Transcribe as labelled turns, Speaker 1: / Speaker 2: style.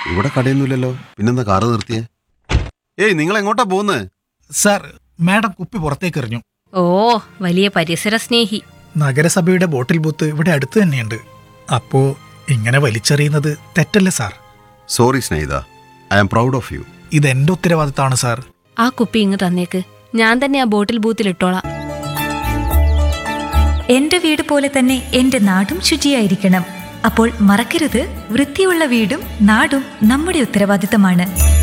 Speaker 1: ഇവിടെ കടയൊന്നുമില്ലല്ലോ, പിന്നെന്താ കാറ് നിർത്തിയേ? ഏയ്, നിങ്ങൾ എങ്ങോട്ടാ പോകുന്നത്?
Speaker 2: സാർ, മാഡം കുപ്പി പുറത്തേക്ക് എറിഞ്ഞു.
Speaker 3: ഓ, വലിയ പരിസര സ്നേഹി.
Speaker 2: നഗരസഭയുടെ ബോട്ടിൽ ബൂത്ത് ഇവിടെ അടുത്ത് തന്നെയുണ്ട്. അപ്പോ ഇങ്ങനെ വലിച്ചെറിയുന്നത് തെറ്റല്ലേ sir?
Speaker 1: Sorry Snehitha, I am proud of U.
Speaker 2: ഇതെന്റെ ഉത്തരവാദിത്തമാണ് സാർ.
Speaker 3: ആ കുപ്പി ഇങ്ങ് തന്നേക്ക്, ഞാൻ തന്നെ ആ ബോട്ടിൽ ബൂത്തിൽ ഇട്ടോളാം.
Speaker 4: എന്റെ വീട് പോലെ തന്നെ എന്റെ നാടും ശുചിയായിരിക്കണം. അപ്പോൾ മറക്കരുത്, വൃത്തിയുള്ള വീടും നാടും നമ്മുടെ ഉത്തരവാദിത്തമാണ്.